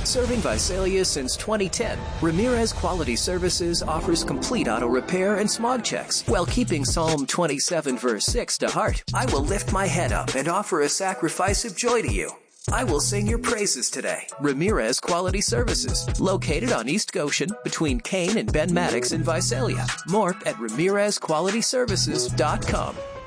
Serving Visalia since 2010, Ramirez Quality Services offers complete auto repair and smog checks while keeping Psalm 27 verse 6 to heart. I will lift my head up and offer a sacrifice of joy to you. I will sing your praises today. Ramirez Quality Services, located on East Goshen between Kane and Ben Maddox in Visalia. More at RamirezQualityServices.com.